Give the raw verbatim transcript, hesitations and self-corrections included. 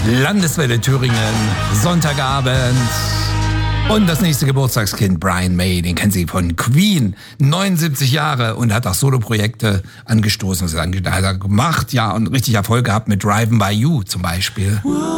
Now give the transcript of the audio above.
Landeswelle Thüringen, Sonntagabend. Und das nächste Geburtstagskind, Brian May, den kennen Sie von Queen, neunundsiebzig Jahre und hat auch Soloprojekte angestoßen, was er gemacht, ja, und richtig Erfolg gehabt mit Driving by You zum Beispiel.